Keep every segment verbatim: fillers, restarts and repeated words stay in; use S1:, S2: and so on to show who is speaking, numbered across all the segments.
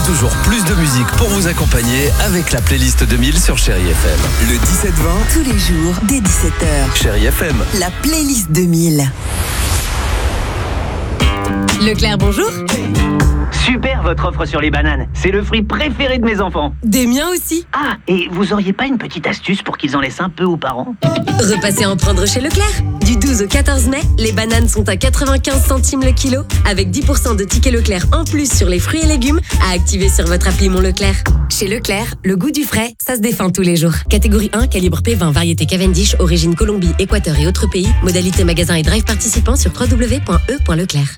S1: toujours plus de musique pour vous accompagner avec la playlist deux mille sur Chérie F M. Le dix-sept vingt,
S2: tous les jours dès dix-sept heures.
S1: Chérie F M.
S2: La playlist deux mille.
S3: Leclerc, bonjour.
S4: Super votre offre sur les bananes. C'est le fruit préféré de mes enfants.
S3: Des miens aussi.
S4: Ah, et vous auriez pas une petite astuce pour qu'ils en laissent un peu aux parents ?
S3: Repassez en prendre chez Leclerc. Du douze au quatorze mai, les bananes sont à quatre-vingt-quinze centimes le kilo, avec dix pour cent de tickets Leclerc en plus sur les fruits et légumes à activer sur votre appli Mon Leclerc. Chez Leclerc, le goût du frais, ça se défend tous les jours. Catégorie un, calibre P vingt, variété Cavendish, origine Colombie, Équateur et autres pays. Modalité magasin et drive participants sur w w w point e point leclerc.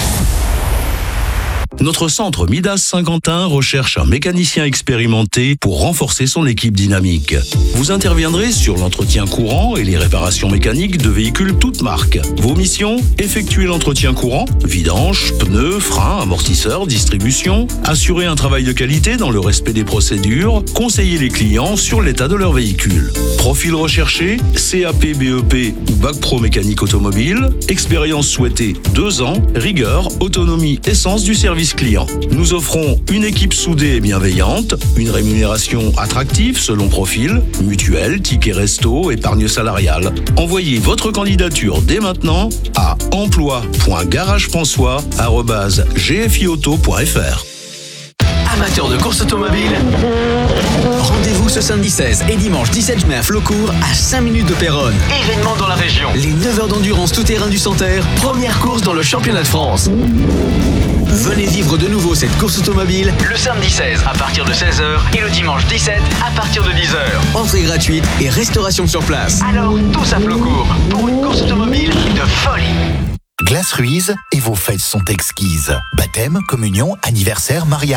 S5: Notre centre Midas Saint-Quentin recherche un mécanicien expérimenté pour renforcer son équipe dynamique. Vous interviendrez sur l'entretien courant et les réparations mécaniques de véhicules toutes marques. Vos missions : effectuer l'entretien courant, vidange, pneus, freins, amortisseurs, distribution, assurer un travail de qualité dans le respect des procédures, conseiller les clients sur l'état de leur véhicule. Profil recherché, C A P, B E P ou Bac Pro mécanique automobile, expérience souhaitée deux ans, rigueur, autonomie, essence du service client. Nous offrons une équipe soudée et bienveillante, une rémunération attractive selon profil, mutuelle, ticket resto, épargne salariale. Envoyez votre candidature dès maintenant à emploi point garagefançois arobase g f i auto point f r.
S6: Amateurs de course automobile, rendez-vous ce samedi seize et dimanche dix-sept mai à Flaucourt, à cinq minutes de Péronne. Événement dans la région. Les neuf heures d'endurance tout-terrain du Santerre, première course dans le championnat de France. Venez vivre de nouveau cette course automobile le samedi seize à partir de seize heures et le dimanche dix-sept à partir de dix heures. Entrée gratuite et restauration sur place. Alors, tous à Flaucourt pour une course automobile de folie.
S7: Glace Ruiz et vos fêtes sont exquises. Baptême, communion, anniversaire, mariage.